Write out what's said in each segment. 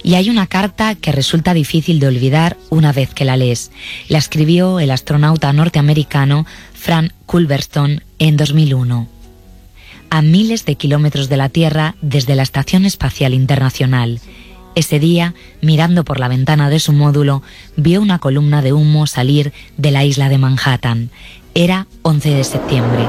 Y hay una carta que resulta difícil de olvidar una vez que la lees. La escribió el astronauta norteamericano Frank Culberson en 2001. A miles de kilómetros de la Tierra desde la Estación Espacial Internacional. Ese día, mirando por la ventana de su módulo, vio una columna de humo salir de la isla de Manhattan. Era 11 de septiembre.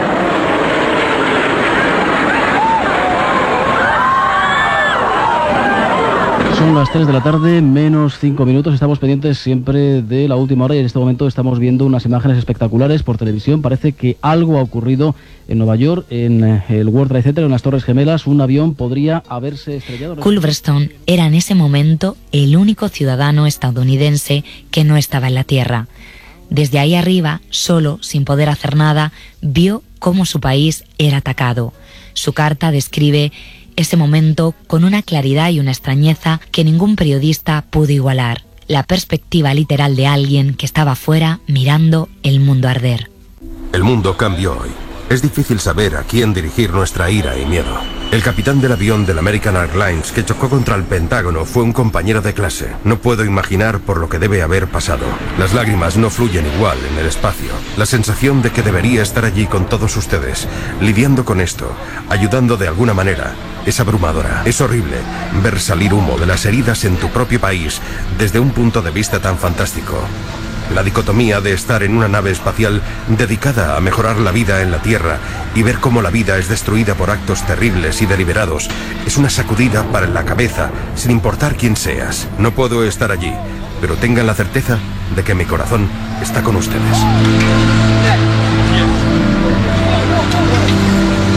Son las 3 de la tarde, menos 5 minutos. Estamos pendientes siempre de la última hora y en este momento estamos viendo unas imágenes espectaculares por televisión. Parece que algo ha ocurrido en Nueva York, en el World Trade Center, en las Torres Gemelas. Un avión podría haberse estrellado. Culberson era en ese momento el único ciudadano estadounidense que no estaba en la Tierra. Desde ahí arriba, solo, sin poder hacer nada, vio cómo su país era atacado. Su carta describe ese momento con una claridad y una extrañeza que ningún periodista pudo igualar. La perspectiva literal de alguien que estaba fuera mirando el mundo arder. El mundo cambió hoy. Es difícil saber a quién dirigir nuestra ira y miedo. El capitán del avión del American Airlines que chocó contra el Pentágono fue un compañero de clase. No puedo imaginar por lo que debe haber pasado. Las lágrimas no fluyen igual en el espacio. La sensación de que debería estar allí con todos ustedes, lidiando con esto, ayudando de alguna manera, es abrumadora. Es horrible ver salir humo de las heridas en tu propio país desde un punto de vista tan fantástico. La dicotomía de estar en una nave espacial dedicada a mejorar la vida en la Tierra y ver cómo la vida es destruida por actos terribles y deliberados es una sacudida para la cabeza, sin importar quién seas. No puedo estar allí, pero tengan la certeza de que mi corazón está con ustedes.